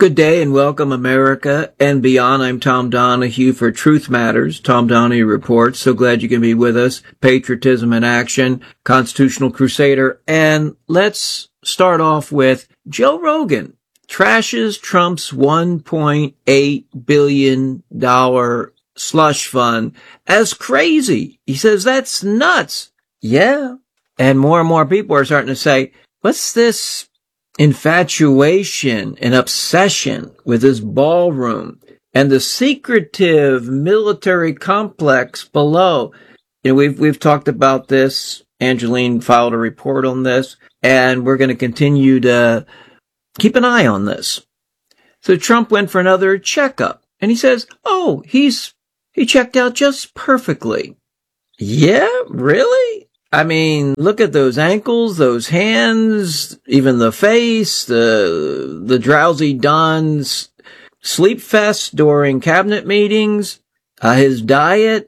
Good day and welcome, America and beyond. I'm Tom Donahue for Truth Matters. Tom Donahue Reports. So glad you can be with us. Patriotism in Action, Constitutional Crusader. And let's start off with Joe Rogan trashes Trump's $1.8 billion slush fund as crazy. He says that's nuts. Yeah. And more people are starting to say, what's this infatuation and obsession with this ballroom and the secretive military complex below? You know, we've talked about this. Angeline filed a report on this, and we're going to continue to keep an eye on this. So Trump went for another checkup, and he says, "Oh, he checked out just perfectly." Yeah, really? I mean, look at those ankles, those hands, even the face, the drowsy Don's sleep fest during cabinet meetings, his diet.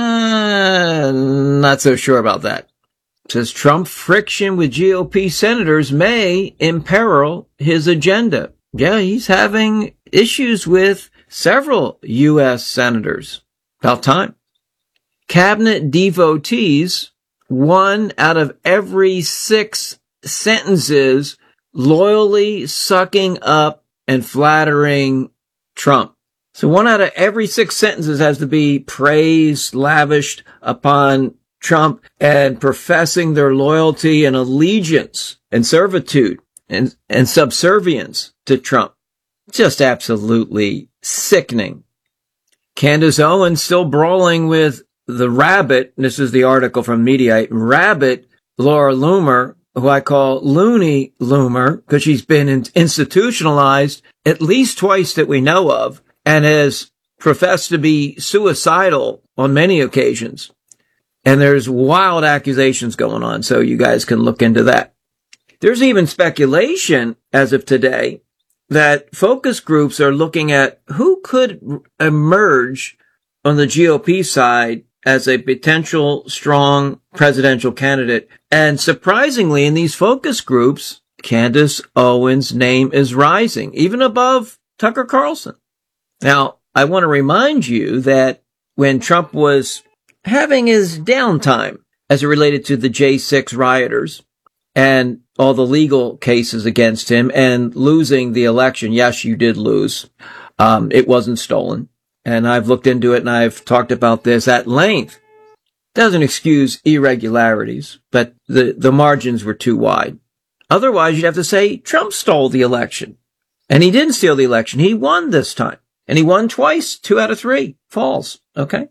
Not so sure about that. Says Trump friction with GOP senators may imperil his agenda. Yeah, he's having issues with several U.S. senators. About time. Cabinet devotees, 1 out of every 6 sentences loyally sucking up and flattering Trump. So 1 out of every 6 sentences has to be praised, lavished upon Trump and professing their loyalty and allegiance and servitude and subservience to Trump. Just absolutely sickening. Candace Owens still brawling with the rabbit. This is the article from Mediaite. Rabbit Laura Loomer, who I call Looney Loomer, because she's been institutionalized at least twice that we know of, and has professed to be suicidal on many occasions. And there's wild accusations going on, so you guys can look into that. There's even speculation, as of today, that focus groups are looking at who could emerge on the GOP side as a potential strong presidential candidate. And surprisingly, in these focus groups, Candace Owens' name is rising, even above Tucker Carlson. Now, I want to remind you that when Trump was having his downtime as it related to the J6 rioters and all the legal cases against him and losing the election, yes, you did lose. It wasn't stolen. And I've looked into it and I've talked about this at length. Doesn't excuse irregularities, but the margins were too wide. Otherwise, you'd have to say Trump stole the election. And he didn't steal the election. He won this time. And he won twice, 2 out of 3 falls. Okay.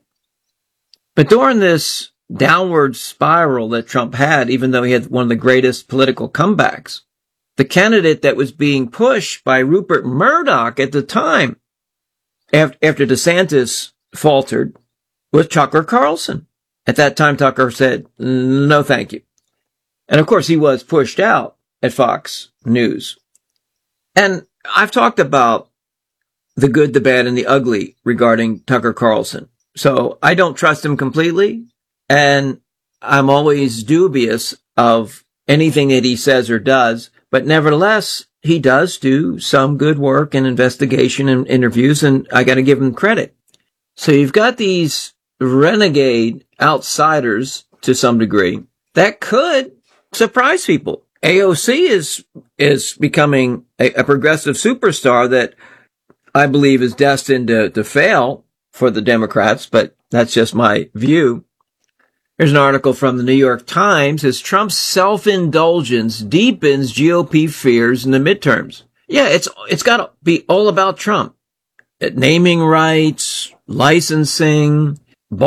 But during this downward spiral that Trump had, even though he had one of the greatest political comebacks, the candidate that was being pushed by Rupert Murdoch at the time, after DeSantis faltered, was Tucker Carlson. At that time, Tucker said, no, thank you. And of course, he was pushed out at Fox News. And I've talked about the good, the bad, and the ugly regarding Tucker Carlson. So I don't trust him completely. And I'm always dubious of anything that he says or does. But nevertheless, he does do some good work and investigation and interviews, and I got to give him credit. So you've got these renegade outsiders to some degree that could surprise people. AOC is becoming a progressive superstar that I believe is destined to fail for the Democrats, but that's just my view. Here's an article from the New York Times. As Trump's self-indulgence deepens GOP fears in the midterms. Yeah, it's got to be all about Trump. Naming rights, licensing,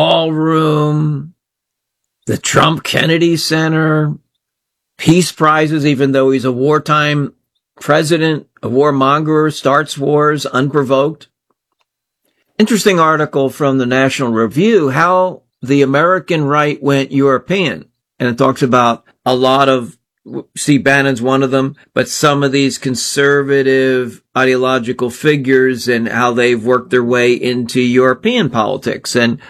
ballroom, the Trump Kennedy Center, peace prizes, even though he's a wartime president, a warmonger, starts wars unprovoked. Interesting article from the National Review, how the American right went European. And it talks about a lot of, Steve Bannon's one of them, but some of these conservative ideological figures and how they've worked their way into European politics. And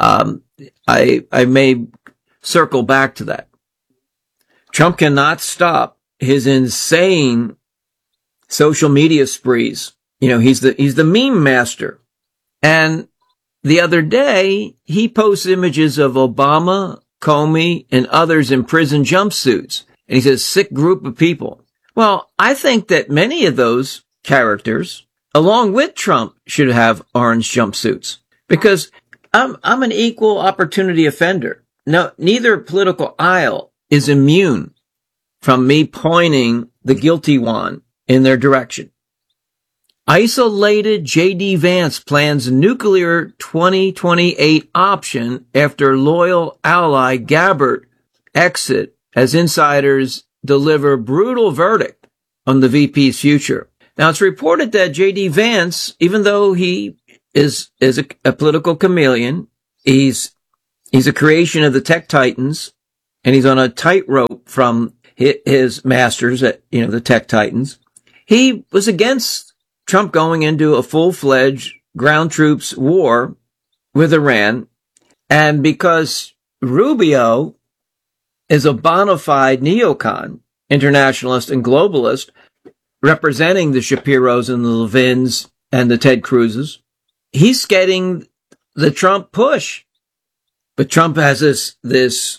I may circle back to that. Trump cannot stop his insane social media sprees He's the meme master. And the other day, he posts images of Obama, Comey, and others in prison jumpsuits. And he says, sick group of people. Well, I think that many of those characters, along with Trump, should have orange jumpsuits. Because I'm an equal opportunity offender. No, neither political aisle is immune from me pointing the guilty one in their direction. Isolated J.D. Vance plans nuclear 2028 option after loyal ally Gabbard exit as insiders deliver brutal verdict on the VP's future. Now, it's reported that J.D. Vance, even though he is a political chameleon, he's a creation of the tech titans, and he's on a tightrope from his masters at, the tech titans. He was against Trump going into a full-fledged ground troops war with Iran. And because Rubio is a bona fide neocon, internationalist and globalist, representing the Shapiros and the Levins and the Ted Cruzes, he's getting the Trump push. But Trump has this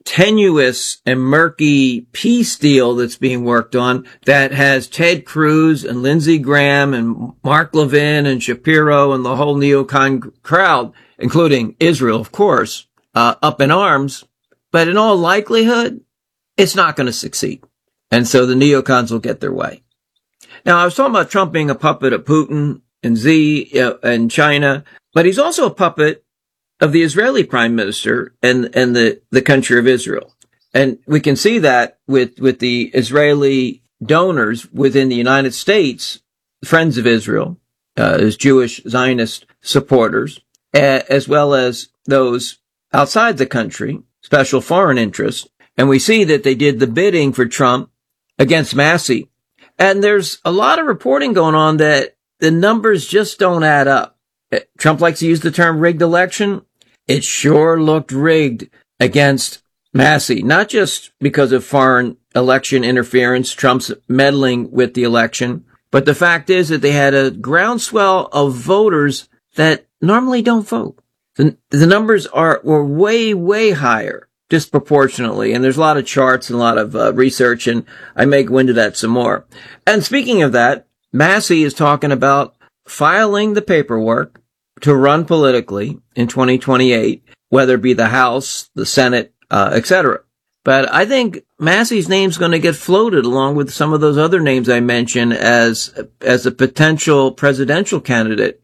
tenuous and murky peace deal that's being worked on that has Ted Cruz and Lindsey Graham and Mark Levin and Shapiro and the whole neocon crowd, including Israel, of course, up in arms. But in all likelihood, it's not going to succeed. And so the neocons will get their way. Now, I was talking about Trump being a puppet of Putin and Xi and China, but he's also a puppet of the Israeli prime minister and the country of Israel. And we can see that with the Israeli donors within the United States, Friends of Israel, as Jewish Zionist supporters, as well as those outside the country, special foreign interests. And we see that they did the bidding for Trump against Massey. And there's a lot of reporting going on that the numbers just don't add up. Trump likes to use the term rigged election. It sure looked rigged against Massey, not just because of foreign election interference, Trump's meddling with the election, but the fact is that they had a groundswell of voters that normally don't vote. The numbers were way, way higher, disproportionately, and there's a lot of charts and a lot of research, and I may go into that some more. And speaking of that, Massey is talking about filing the paperwork to run politically in 2028, whether it be the House, the Senate, etc. But I think Massey's name's going to get floated along with some of those other names I mentioned as a potential presidential candidate.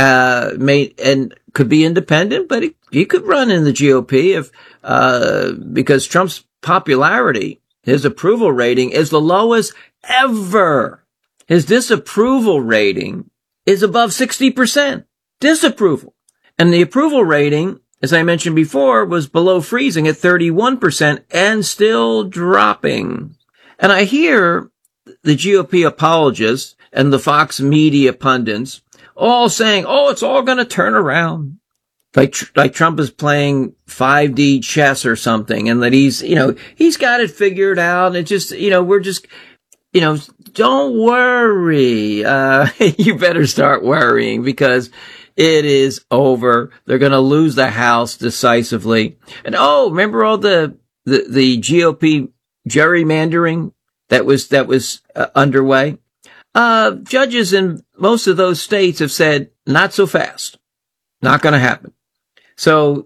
And could be independent, but he could run in the GOP because Trump's popularity, his approval rating is the lowest ever. His disapproval rating is above 60%. Disapproval. And the approval rating, as I mentioned before, was below freezing at 31% and still dropping. And I hear the GOP apologists and the Fox media pundits all saying, oh, it's all going to turn around. Like Trump is playing 5D chess or something, and that he's got it figured out. And it just, we're just, don't worry. You better start worrying because it is over. They're going to lose the House decisively. And remember all the GOP gerrymandering that was underway? Judges in most of those states have said, not so fast. Not going to happen. So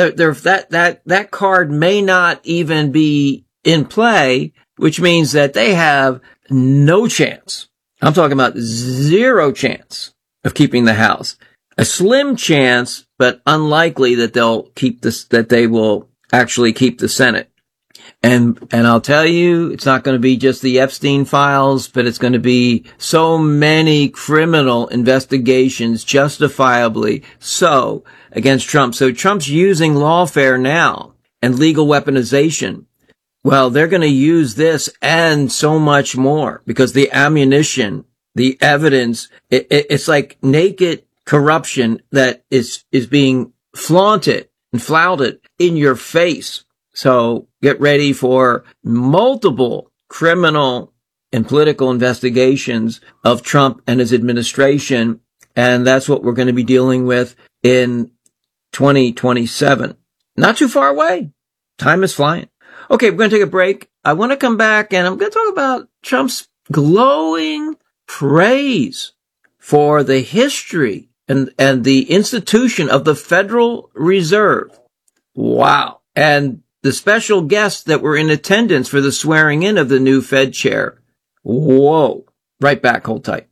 that card may not even be in play, which means that they have no chance. I'm talking about zero chance of keeping the House. A slim chance, but unlikely that they will actually keep the Senate. And I'll tell you, it's not going to be just the Epstein files, but it's going to be so many criminal investigations, justifiably so, against Trump. So Trump's using lawfare now and legal weaponization. Well, they're going to use this and so much more because the ammunition, the evidence, it's like naked corruption that is being flaunted and flouted in your face. So get ready for multiple criminal and political investigations of Trump and his administration. And that's what we're going to be dealing with in 2027. Not too far away. Time is flying. Okay, we're going to take a break. I want to come back and I'm going to talk about Trump's glowing praise for the history and the institution of the Federal Reserve. Wow. And the special guests that were in attendance for the swearing in of the new Fed chair. Whoa. Right back. Hold tight.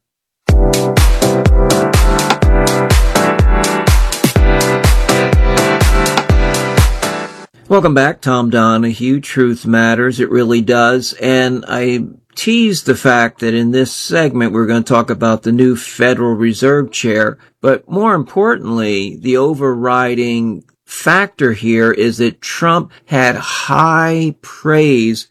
Welcome back. Tom Donahue. Truth matters. It really does. And I teased the fact that in this segment, we're going to talk about the new Federal Reserve chair. But more importantly, the overriding factor here is that Trump had high praise